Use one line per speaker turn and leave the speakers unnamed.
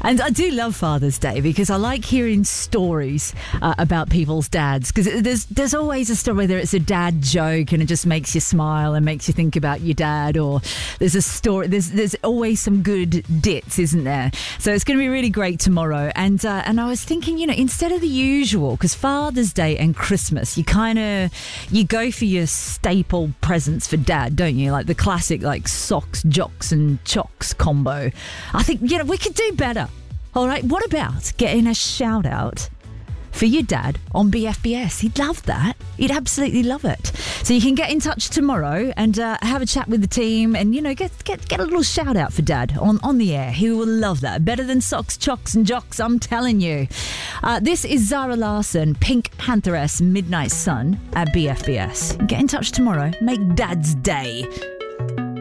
And I do love Father's Day because I like hearing stories about people's dads, because there's always a story, whether it's a dad joke and it just makes you smile and makes you think about your dad, or there's a story, there's always some good dits, isn't there? So it's going to be really great tomorrow. And I was thinking, instead of the usual, because Father's Day and Christmas, you go for your staple presents for dad, don't you? Like the classic socks, jocks and chocks combo. I think, we could do better. All right, what about getting a shout out for your dad on BFBS? He'd love that. He'd absolutely love it. So you can get in touch tomorrow and have a chat with the team and, get a little shout out for dad on the air. He will love that. Better than socks, chocks and jocks, I'm telling you. This is Zara Larsson, Pink Pantheress, Midnight Sun at BFBS. Get in touch tomorrow. Make Dad's day.